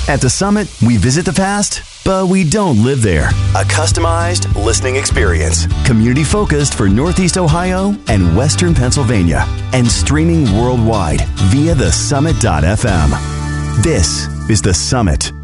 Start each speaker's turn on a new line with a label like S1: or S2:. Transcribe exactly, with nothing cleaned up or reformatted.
S1: At the Summit, we visit the past, but we don't live there. A customized listening experience. Community focused for Northeast Ohio and Western Pennsylvania. And streaming worldwide via the summit dot f m. This is The Summit.